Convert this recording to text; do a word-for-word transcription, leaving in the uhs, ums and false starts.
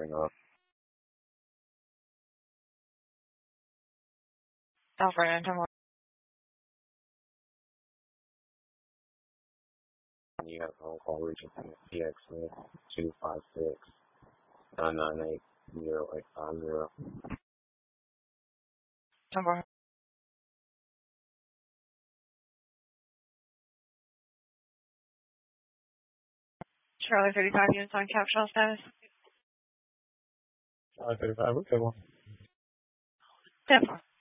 turn off. Alpha Anton. You have a phone call reaching P X Smith two five six nine nine eight zero eight five zero. Number. Charlie thirty-five units on capsule status. Charlie thirty-five, okay, one. ten four.